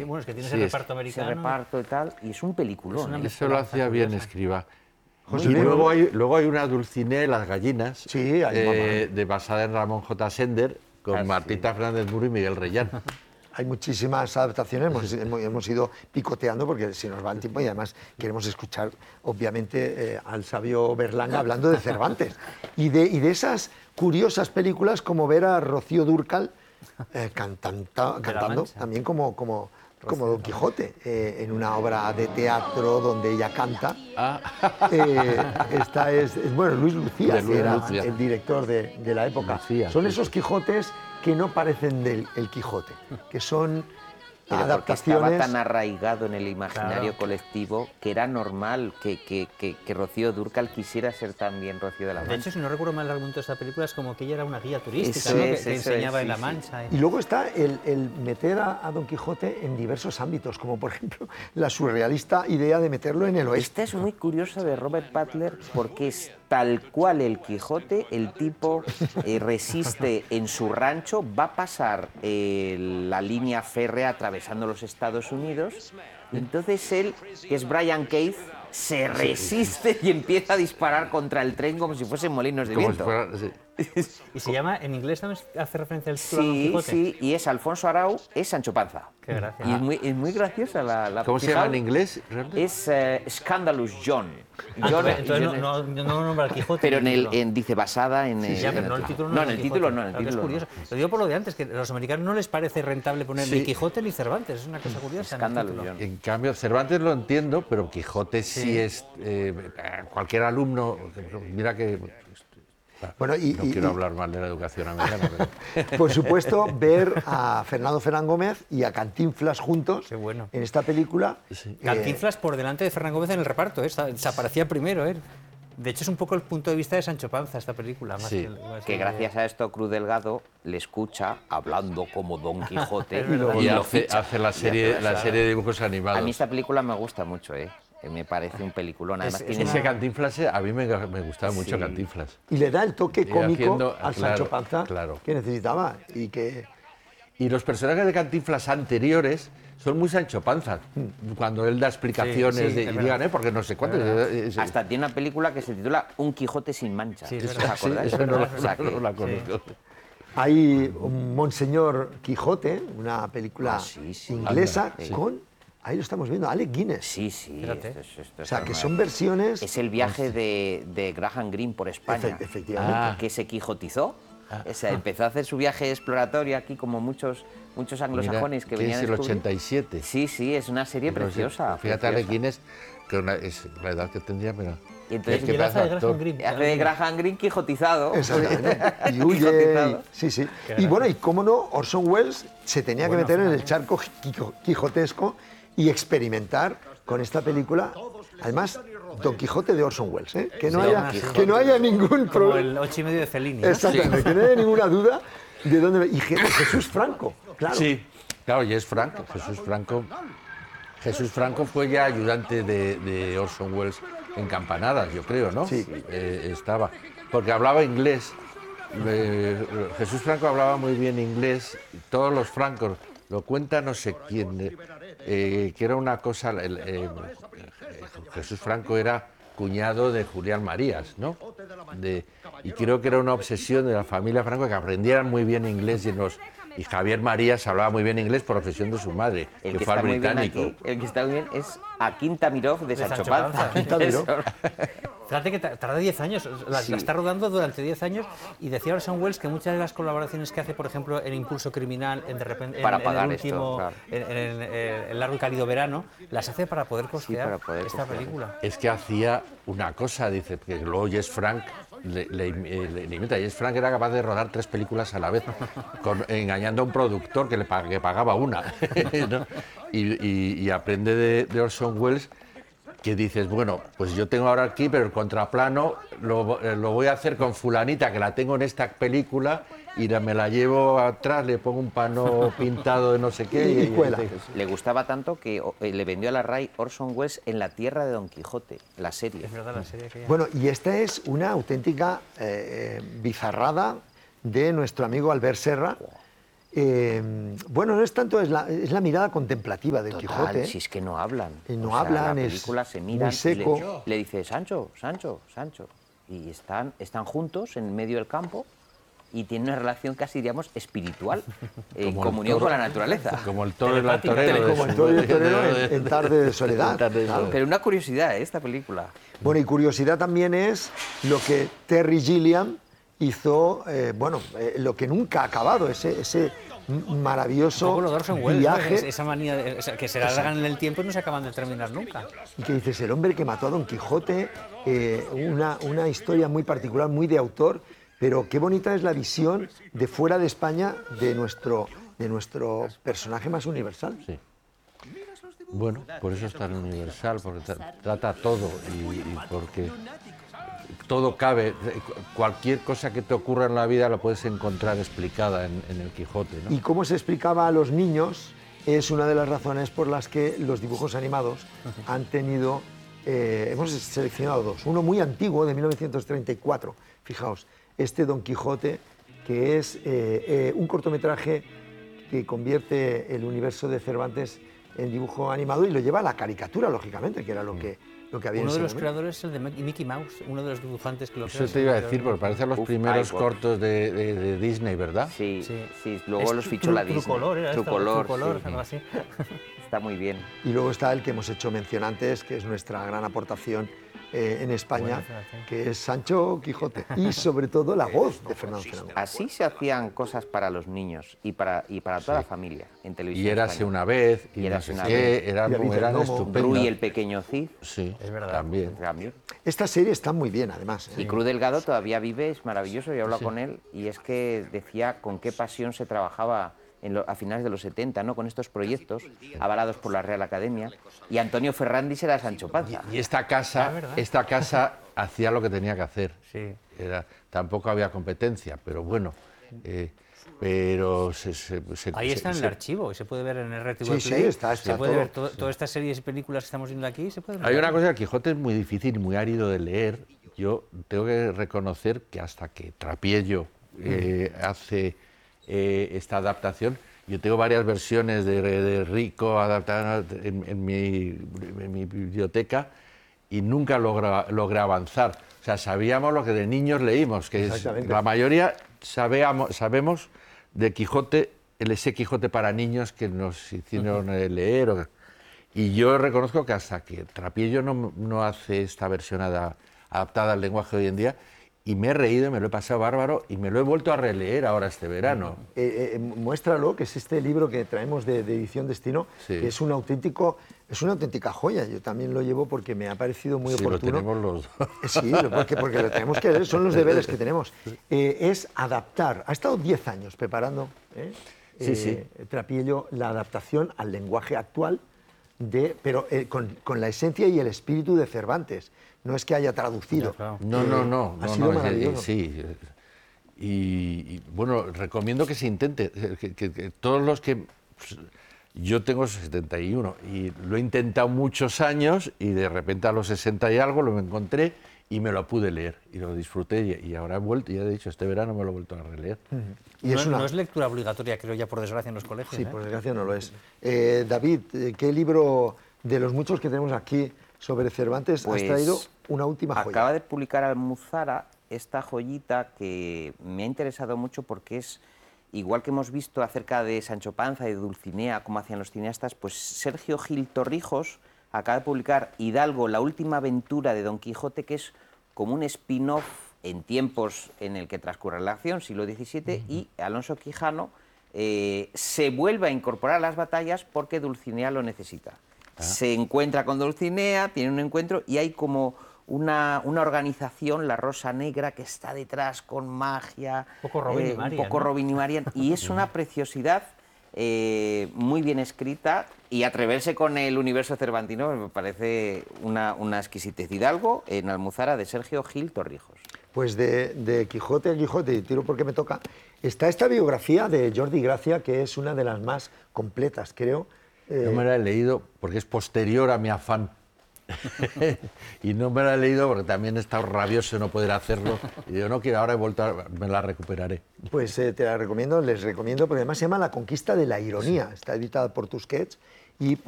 bueno, es que tiene ese Sí, reparto americano. Ese reparto y tal, y es un peliculón. Es una Eso lo hacía bien Escribá. José Y Luis. luego hay una Dulcinea y las gallinas, Sí, basada en Ramón J. Sender, con Ah, sí. Martita Fernández Muro y Miguel Reyán. Hay muchísimas adaptaciones, hemos ido picoteando porque si nos va el tiempo y además queremos escuchar, obviamente, al sabio Berlanga hablando de Cervantes. Y de esas curiosas películas como ver a Rocío Dúrcal cantando Mancha. también como Don Quijote, en una obra de teatro donde ella canta. Esta bueno, Luis Lucía, De Luis que era Lucía. el director de la época. Lucía, Son sí, esos Quijotes que no parecen del el Quijote, que son Pero porque estaba adaptaciones. tan arraigado en el imaginario colectivo que era normal que Rocío Dúrcal quisiera ser también Rocío de la Mancha. De hecho, si no recuerdo mal el argumento de esta película, es como que ella era una guía turística, Eso ¿no? es, que eso enseñaba es, en La sí, Mancha. Y luego está el meter a Don Quijote en diversos ámbitos, como por ejemplo la surrealista idea de meterlo en el oeste. Esta es muy curiosa de Robert Butler porque es tal cual el Quijote, el tipo resiste en su rancho, va a pasar la línea férrea atravesando los Estados Unidos, y entonces él, que es Brian Keith, se resiste y empieza a disparar contra el tren como si fuesen molinos de Como si viento. fuera- sí. Y se llama, en inglés también hace referencia al título a Don Sí, Quijote. sí, y es Alfonso Arau, es Sancho Panza. Qué gracia. Y es muy graciosa la ¿Cómo se llama en fijaos, inglés? realmente? Es Scandalous John. Entonces John- no nombra al Quijote. pero título. dice basada en... Ya, pero no el título. No, en es el Don título Quijote. no, en el Claro que título es curioso. Lo digo por lo de antes, que a los americanos no les parece rentable poner ni Quijote ni Cervantes. Es una cosa curiosa. en el Escándalo, título. John. En cambio, Cervantes lo entiendo, pero Quijote sí es... cualquier alumno... Mira que... Bueno, no quiero hablar mal de la educación americana, pero... Por supuesto, ver a Fernando Ferán Gómez y a Cantinflas juntos Qué bueno. en esta película. Cantinflas por delante de Fernán Gómez en el reparto, desaparecía primero. De hecho, es un poco el punto de vista de Sancho Panza esta película. Más Sí. Que gracias a esto Cruz Delgado le escucha hablando como Don Quijote Es verdad. Y lo hace ficha. la serie de dibujos animados. A mí esta película me gusta mucho, me parece un peliculón. Además, tiene Ese Cantinflas, a mí me gustaba mucho Sí. Cantinflas. Y le da el toque cómico haciendo- al claro, Sancho Panza claro. que necesitaba. Y que Y los personajes de Cantinflas anteriores son muy Sancho Panza. Cuando él da explicaciones Sí, de... es y verdad. digan, porque no sé cuánto... hasta tiene una película que se titula Un Quijote sin mancha. Sí, es ¿Os verdad. acordáis? eso no, O sea que- no la conozco. hay un Monseñor Quijote, una película sí, sí. inglesa, Sí. con, ahí lo estamos viendo, Alec Guinness. Sí, sí. Fíjate. Esto O sea, es que una- son versiones... Es el viaje de Graham Greene por España. Efectivamente. Que se quijotizó. O sea, empezó a hacer su viaje exploratorio aquí, como muchos anglosajones que Mira, venían es el a descubrir. 87. Sí, sí, es una serie preciosa. Fíjate, preciosa. Alec Guinness, que es la edad que tendría, pero... Y entonces Y él hace de Graham Greene. hace de Graham Greene quijotizado. Exactamente. Y huye. Quijotizado. Sí, sí. Y bueno, y cómo no, Orson Welles se tenía que meter en el charco quijotesco y experimentar con esta película. Además, Don Quijote de Orson Welles, ¿eh? Que no, Sí, haya, Don Quijote. que no haya ningún Como problema. el 8 y medio de Fellini. ¿no? Exactamente, que no haya ninguna duda de dónde. Y Jesús Franco, claro. Sí, claro, y es Franco, Jesús Franco. Jesús Franco fue ya ayudante de Orson Welles en Campanadas, yo creo, ¿no? Sí. Estaba, porque hablaba inglés. Jesús Franco hablaba muy bien inglés. Todos los francos, lo cuenta no sé quién, que era una cosa... Jesús Franco era cuñado de Julián Marías, ¿no? Y creo que era una obsesión de la familia Franco que aprendieran muy bien inglés y Javier Marías hablaba muy bien inglés por obsesión de su madre, El que que fue al está muy bien británico. aquí, el que está muy bien es Akinta Mirov de Sancho Sancho Panza. Panza. Akinta Mirov. Fíjate que tarda 10 años, la Sí. está rodando durante 10 años y decía Orson Welles que muchas de las colaboraciones que hace, por ejemplo, en Impulso Criminal, en de repente, Para en pagar el esto, último, claro. en el largo y cálido verano, las hace para poder costear para poder esta costear. película. Es que hacía una cosa, dice, que luego Jess Frank le imita. Jess Frank era capaz de rodar 3 películas a la vez, engañando a un productor que que pagaba una. ¿no? Y aprende de Orson Welles, que dices, bueno, pues yo tengo ahora aquí, pero el contraplano lo voy a hacer con fulanita, que la tengo en esta película, y me la llevo atrás, le pongo un pano pintado de no sé qué. Y cuela. Le gustaba tanto que le vendió a la RAI Orson Welles en La Tierra de Don Quijote, la serie. Es verdad, la serie que Bueno, y esta es una auténtica bizarrada de nuestro amigo Albert Serra, bueno, no es tanto, es la mirada contemplativa del Total, Quijote. si es que no hablan. No O sea, hablan, la es película se muy miran seco. y le dice, Sancho, Sancho, Sancho. Y están juntos en medio del campo y tienen una relación casi, diríamos, espiritual, en Como el comunión toro. con la naturaleza. Como el toro y el Telepática. torero. Como el toro y el torero en Tarde de Soledad. Tarde de claro. Soledad. Pero una curiosidad, esta película. Bueno, y curiosidad también es lo que Terry Gilliam hizo, lo que nunca ha acabado, ese maravilloso Un poco lo de Orson Welles, ¿no? viaje. Esa manía que se largan en el tiempo y no se acaban de terminar nunca. Y que dices, el hombre que mató a Don Quijote, una historia muy particular, muy de autor, pero qué bonita es la visión de fuera de España de nuestro personaje más universal. Sí. Bueno, por eso es tan universal, porque trata todo y porque todo cabe. Cualquier cosa que te ocurra en la vida la puedes encontrar explicada en el Quijote, ¿no? Y cómo se explicaba a los niños es una de las razones por las que los dibujos animados han tenido, hemos seleccionado dos. Uno muy antiguo, de 1934, fijaos, este Don Quijote, que es un cortometraje que convierte el universo de Cervantes en dibujo animado y lo lleva a la caricatura, lógicamente, que era lo que había en Uno ese de los momento. creadores es el de Mickey Mouse, uno de los dibujantes que lo Eso creó. te iba a decir, porque parecen los primeros ay, cortos de Disney, ¿verdad? Sí, Sí. sí, luego los fichó la Disney. Trucolor, era esto, Trucolor, Trucolor, sí. algo así. Está muy bien. Y luego está el que hemos hecho mención antes, que es nuestra gran aportación en España, Bueno, fíjate. que es Sancho Quijote. Y sobre todo la voz de Fernando Fernández. Así se hacían cosas para los niños y para toda la familia en televisión. Y Érase española. una vez, y Y no Érase sé una qué, vez. eran Y David el eran Nomo. estupendas. Gru y el pequeño Cid. Sí, Es verdad. también. También. Esta serie está muy bien, además. Y Cruz Delgado todavía vive, es maravilloso, yo he hablado con él, y es que decía con qué pasión se trabajaba a finales de los 70, ¿no? Con estos proyectos avalados por la Real Academia, y Antonio Ferrandis era Sancho Panza. Y esta casa hacía lo que tenía que hacer. Sí. Tampoco había competencia, pero bueno. Pero Ahí está en el archivo y se puede ver en RTV Sí, sí, Play. está se puede ver todo. todas estas series y películas que estamos viendo aquí. Se puede ver. Hay una cosa, el Quijote es muy difícil y muy árido de leer. Yo tengo que reconocer que hasta que Trapiello hace esta adaptación, yo tengo varias versiones de Rico adaptadas en mi biblioteca y nunca logré avanzar. O sea, sabíamos lo que de niños leímos, que es, Exactamente. la mayoría sabemos de Quijote, ese Quijote para niños que nos hicieron leer. Y yo reconozco que hasta que Trapiello no hace esta versión adaptada al lenguaje de hoy en día, y me he reído, me lo he pasado bárbaro y me lo he vuelto a releer ahora este verano. Muéstralo, que es este libro que traemos de Edición Destino, Sí. que es una auténtica joya. Yo también lo llevo porque me ha parecido muy Sí, lo oportuno. tenemos los dos. Sí, porque lo tenemos que leer, son los deberes que tenemos. Es adaptar, ha estado 10 años preparando Sí. Trapiello la adaptación al lenguaje actual, pero con la esencia y el espíritu de Cervantes. No es que haya traducido. Ya, claro. No, ha sido maravilloso. sí. Y bueno, recomiendo que se intente, que todos los que... pues, yo tengo 71 y lo he intentado muchos años y de repente a los 60 y algo lo encontré y me lo pude leer y lo disfruté y ahora he vuelto, ya he dicho, este verano me lo he vuelto a releer. Y es No es lectura obligatoria, creo ya por desgracia en los colegios. Sí, ¿eh? por desgracia no lo es. David, ¿qué libro de los muchos que tenemos aquí sobre Cervantes Pues, has traído una última joya? Acaba de publicar Almuzara esta joyita que me ha interesado mucho porque es, igual que hemos visto acerca de Sancho Panza y de Dulcinea, cómo hacían los cineastas, pues Sergio Gil Torrijos acaba de publicar Hidalgo, la última aventura de Don Quijote, que es como un spin-off en tiempos en el que transcurre la acción, siglo XVII, y Alonso Quijano se vuelve a incorporar a las batallas porque Dulcinea lo necesita. Se encuentra con Dulcinea, tiene un encuentro y hay como una organización, la Rosa Negra, que está detrás con magia, Un poco Robin y Marian, ¿no? Robin y Marian, y es una preciosidad muy bien escrita, y atreverse con el universo cervantino me parece una exquisitez. Hidalgo en Almuzara, de Sergio Gil Torrijos. Pues de Quijote a Quijote, y tiro porque me toca, está esta biografía de Jordi Gracia, que es una de las más completas, creo. No me la he leído porque es posterior a mi afán y no me la he leído porque también he estado rabioso de no poder hacerlo. Y digo, no quiero, ahora he vuelto, me la recuperaré. Pues te la recomiendo, les recomiendo, porque además se llama La conquista de la ironía. Está editada por Tusquets y